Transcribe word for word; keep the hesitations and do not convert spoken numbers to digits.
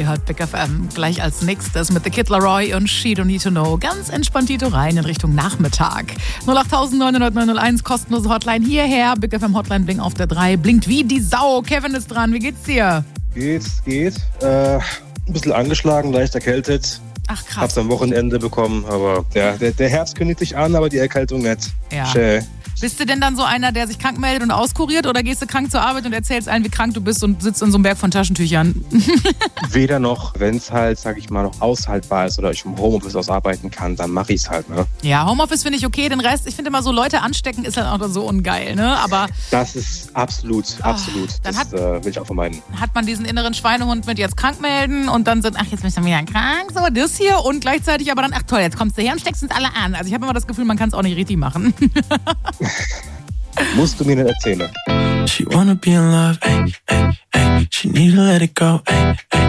Ihr hört Big F M gleich als nächstes mit The Kid Laroi und She Don't Need To Know. Ganz entspanntito rein in Richtung Nachmittag. null acht neun null null neun null eins, kostenlose Hotline hierher. Big F M Hotline blinkt auf der drei. Blinkt wie die Sau. Kevin ist dran. Wie geht's dir? Geht, geht. Äh, ein bisschen angeschlagen, leicht erkältet. Ach krass. Hab's am Wochenende bekommen, aber ja, der, der Herbst kündigt sich an, aber die Erkältung nicht. Ja. Schä. Bist du denn dann so einer, der sich krank meldet und auskuriert, oder gehst du krank zur Arbeit und erzählst allen, wie krank du bist und sitzt in so einem Berg von Taschentüchern? Weder noch, wenn es halt, sag ich mal, noch aushaltbar ist oder ich im Homeoffice ausarbeiten kann, dann mache ich es halt, ne? Ja, Homeoffice finde ich okay, den Rest, ich finde immer so Leute anstecken ist halt auch so ungeil, ne? Aber das ist absolut, absolut. Oh, dann das hat, äh, will ich auch vermeiden. Hat man diesen inneren Schweinehund mit jetzt krank melden und dann sind, ach, jetzt bist du wieder krank, so das hier und gleichzeitig aber dann, ach toll, jetzt kommst du her und steckst uns alle an. Also ich habe immer das Gefühl, man kann es auch nicht richtig machen. Musst du mir nicht erzählen. She wanna be in love, ay, ay, ay. She need to let it go, ay, ay.